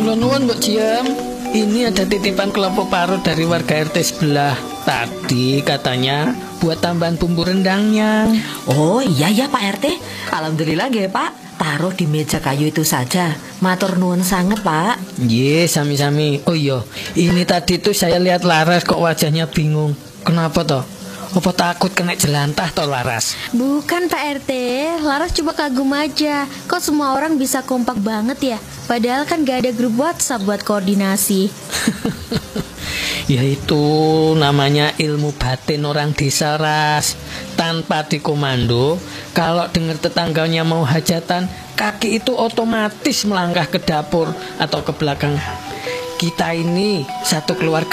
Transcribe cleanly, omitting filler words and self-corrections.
Kula nuwun Mbok Ciem. Ini ada titipan kelompok parut dari warga RT sebelah. Tadi katanya buat tambahan bumbu rendangnya. Oh iya ya Pak RT. Alhamdulillah nggih Pak. Taruh di meja kayu itu saja. Matur nuwun sangat Pak. Ye, sami-sami. Oh iya, ini tadi tuh saya lihat Laras kok wajahnya bingung. Kenapa toh? Apa takut kena jelantah toh Laras? Bukan Pak RT, Laras cuma kagum aja. Kok semua orang bisa kompak banget ya? Padahal kan gak ada grup WhatsApp buat koordinasi. Ya itu namanya ilmu batin orang desa Ras. Tanpa dikomando, kalau dengar tetangganya mau hajatan, kaki itu otomatis melangkah ke dapur atau ke belakang. Kita ini satu keluarga